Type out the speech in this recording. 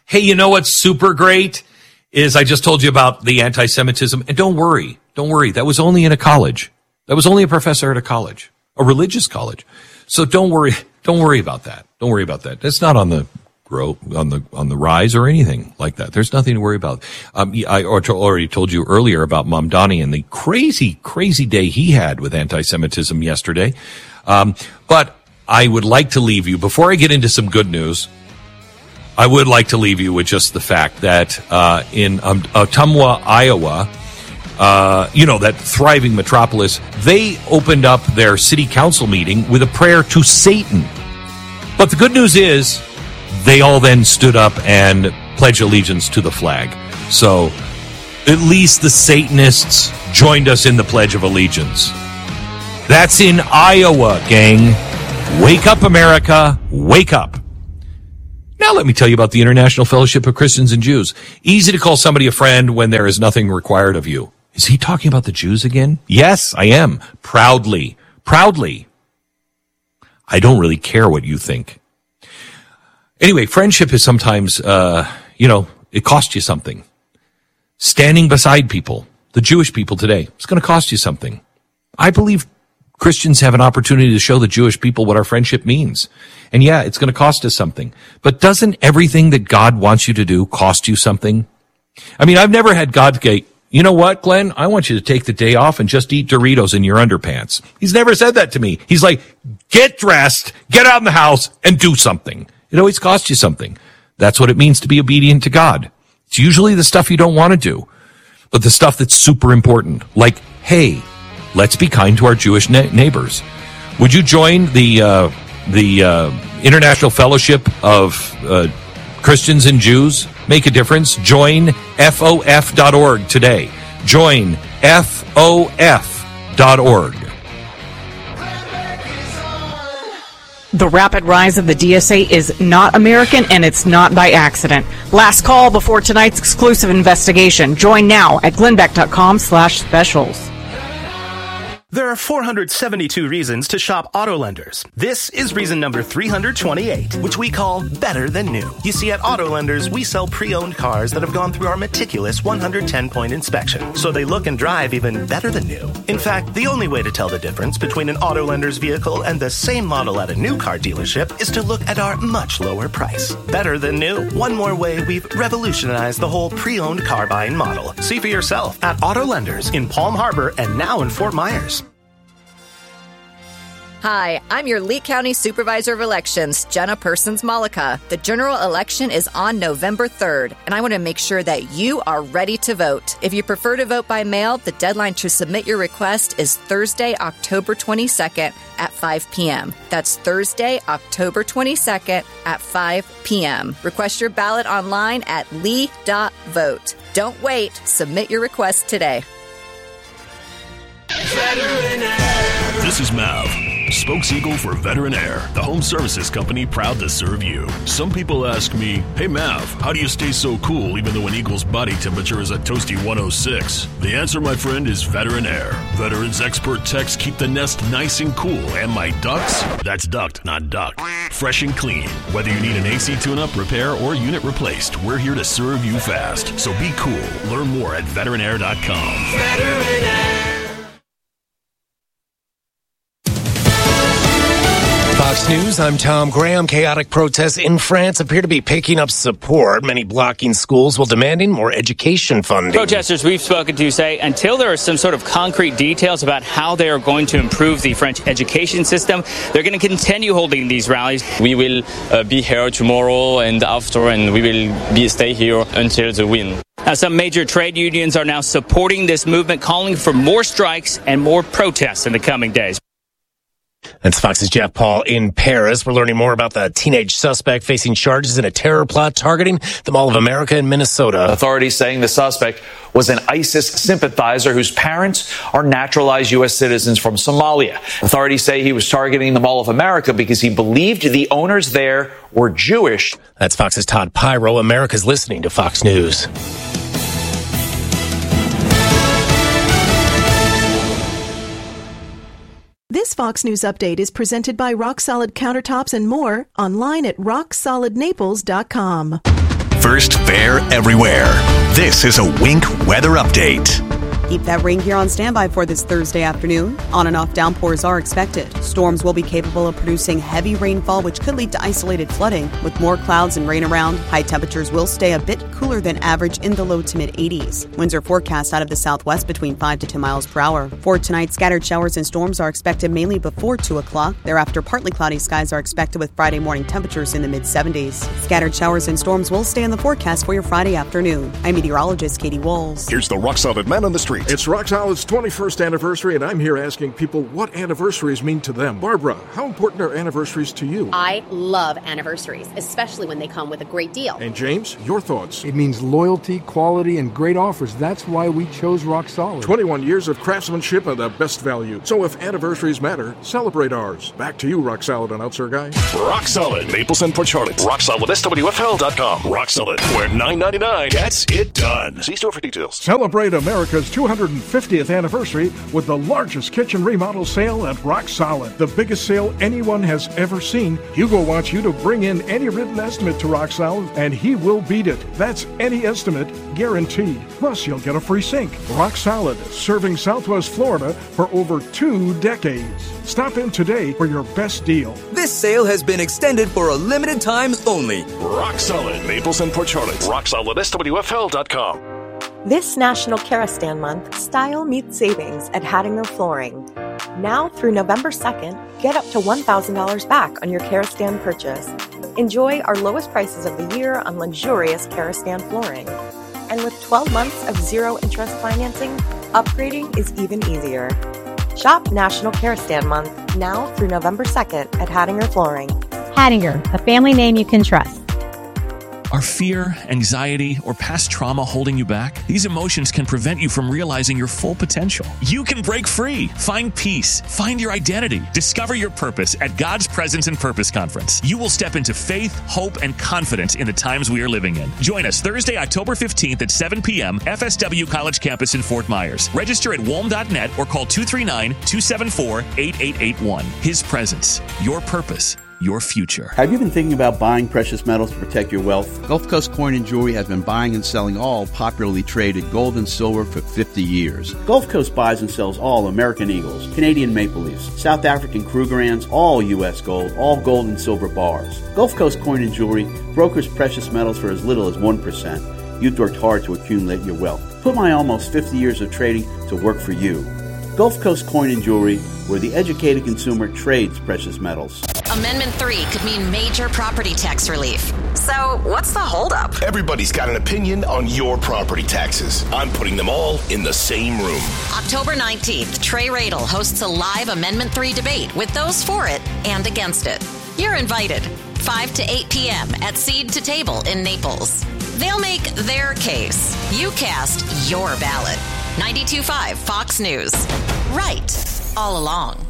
Hey, you know what's super great is I just told you about the anti-Semitism. And don't worry. That was only in a college. That was only a professor at a college, a religious college. So don't worry about that. Don't worry about that. That's not on the rise or anything like that. There's nothing to worry about. I already told you earlier about Mamdani and the crazy, crazy day he had with anti-Semitism yesterday. But I would like to leave you, before I get into some good news, I would like to leave you with just the fact that in Ottumwa, Iowa, that thriving metropolis, they opened up their city council meeting with a prayer to Satan. But the good news is they all then stood up and pledged allegiance to the flag. So at least the Satanists joined us in the Pledge of Allegiance. That's in Iowa, gang. Wake up, America. Wake up. Now let me tell you about the International Fellowship of Christians and Jews. Easy to call somebody a friend when there is nothing required of you. Is he talking about the Jews again? Yes, I am. Proudly. I don't really care what you think. Anyway, friendship is sometimes, it costs you something. Standing beside people, the Jewish people today, it's going to cost you something. I believe Christians have an opportunity to show the Jewish people what our friendship means. And yeah, it's going to cost us something. But doesn't everything that God wants you to do cost you something? I mean, I've never had God say, you know what, Glenn? I want you to take the day off and just eat Doritos in your underpants. He's never said that to me. He's like, get dressed, get out in the house, and do something. It always costs you something. That's what it means to be obedient to God. It's usually the stuff you don't want to do, but the stuff that's super important. Like, hey, let's be kind to our Jewish neighbors. Would you join the International Fellowship of Christians and Jews? Make a difference. Join FOF.org today. Join FOF.org. The rapid rise of the DSA is not American, and it's not by accident. Last call before tonight's exclusive investigation. Join now at glenbeck.com/specials. There are 472 reasons to shop Auto Lenders. This is reason number 328, which we call better than new. You see, at Auto Lenders, we sell pre-owned cars that have gone through our meticulous 110-point inspection, so they look and drive even better than new. In fact, the only way to tell the difference between an Auto Lender's vehicle and the same model at a new car dealership is to look at our much lower price. Better than new. One more way we've revolutionized the whole pre-owned car buying model. See for yourself at Auto Lenders in Palm Harbor and now in Fort Myers. Hi, I'm your Lee County Supervisor of Elections, Jenna Persons-Malika. The general election is on November 3rd, and I want to make sure that you are ready to vote. If you prefer to vote by mail, the deadline to submit your request is Thursday, October 22nd at 5 p.m. That's Thursday, October 22nd at 5 p.m. Request your ballot online at lee.vote. Don't wait. Submit your request today. This is Mav, spokeseagle for Veteran Air, the home services company proud to serve you. Some people ask me, hey Mav, how do you stay so cool even though an eagle's body temperature is a toasty 106? The answer, my friend, is Veteran Air. Veterans expert techs keep the nest nice and cool, and my ducts, that's duct, not duck, fresh and clean. Whether you need an AC tune-up, repair, or unit replaced, we're here to serve you fast. So be cool. Learn more at veteranair.com. Veteran Air. Fox News, I'm Tom Graham. Chaotic protests in France appear to be picking up support, many blocking schools while demanding more education funding. Protesters we've spoken to say until there are some sort of concrete details about how they are going to improve the French education system, they're going to continue holding these rallies. We will be here tomorrow and after, and we will stay here until the win. Now, some major trade unions are now supporting this movement, calling for more strikes and more protests in the coming days. That's Fox's Jeff Paul in Paris. We're learning more about the teenage suspect facing charges in a terror plot targeting the Mall of America in Minnesota. Authorities saying the suspect was an ISIS sympathizer whose parents are naturalized U.S. citizens from Somalia. Authorities say he was targeting the Mall of America because he believed the owners there were Jewish. That's Fox's Todd Pyro. America's listening to Fox News. This Fox News Update is presented by Rock Solid Countertops and more, online at rocksolidnaples.com. First fair everywhere. This is a Wink weather update. Keep that rain gear on standby for this Thursday afternoon. On and off downpours are expected. Storms will be capable of producing heavy rainfall, which could lead to isolated flooding. With more clouds and rain around, high temperatures will stay a bit cooler than average in the low to mid 80s. Winds are forecast out of the southwest between 5 to 10 miles per hour. For tonight, scattered showers and storms are expected mainly before 2 o'clock. Thereafter, partly cloudy skies are expected with Friday morning temperatures in the mid 70s. Scattered showers and storms will stay in the forecast for your Friday afternoon. I'm meteorologist Katie Walls. Here's the Rock Solid Man on the street. It's Rock Solid's 21st anniversary, and I'm here asking people what anniversaries mean to them. Barbara, how important are anniversaries to you? I love anniversaries, especially when they come with a great deal. And James, your thoughts? It means loyalty, quality, and great offers. That's why we chose Rock Solid. 21 years of craftsmanship and the best value. So if anniversaries matter, celebrate ours. Back to you, Rock Solid announcer guy. Rock Solid, Naples and Port Charlotte. Rock Solid, SWFL.com. Rock Solid, where $9.99 gets it done. See store for details. Celebrate America's 250th anniversary with the largest kitchen remodel sale at Rock Solid. The biggest sale anyone has ever seen. Hugo wants you to bring in any written estimate to Rock Solid, and he will beat it. That's any estimate, guaranteed. Plus, you'll get a free sink. Rock Solid, serving Southwest Florida for over 2 decades. Stop in today for your best deal. This sale has been extended for a limited time only. Rock Solid, Naples and Port Charlotte. Rock Solid, SWFL.com. This National Kerostan Month, style meets savings at Hattinger Flooring. Now through November 2nd, get up to $1,000 back on your Kerostan purchase. Enjoy our lowest prices of the year on luxurious Kerostan flooring. And with 12 months of zero interest financing, upgrading is even easier. Shop National Kerostan Month now through November 2nd at Hattinger Flooring. Hattinger, a family name you can trust. Are fear, anxiety, or past trauma holding you back? These emotions can prevent you from realizing your full potential. You can break free, find peace, find your identity, discover your purpose at God's Presence and Purpose Conference. You will step into faith, hope, and confidence in the times we are living in. Join us Thursday, October 15th at 7 p.m. FSW College Campus in Fort Myers. Register at WOLM.net or call 239-274-8881. His Presence, your purpose, your future. Have you been thinking about buying precious metals to protect your wealth? Gulf Coast Coin and Jewelry has been buying and selling all popularly traded gold and silver for 50 years. Gulf Coast buys and sells all American Eagles, Canadian Maple Leafs, South African Krugerrands, all U.S. gold, all gold and silver bars. Gulf Coast Coin and Jewelry brokers precious metals for as little as 1%. You've worked hard to accumulate your wealth. Put my almost 50 years of trading to work for you. Gulf Coast Coin and Jewelry, where the educated consumer trades precious metals. Amendment 3 could mean major property tax relief. So, what's the holdup? Everybody's got an opinion on your property taxes. I'm putting them all in the same room. October 19th, Trey Radel hosts a live Amendment 3 debate with those for it and against it. You're invited. 5 to 8 p.m. at Seed to Table in Naples. They'll make their case. You cast your ballot. 92.5 Fox News. Right all along.